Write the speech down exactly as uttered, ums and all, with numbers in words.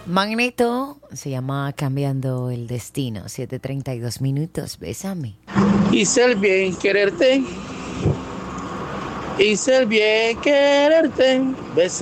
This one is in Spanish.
Magneto se llama Cambiando el Destino. siete treinta y dos minutos. Bésame. Hice el bien quererte. Hice el bien quererte. Bésame.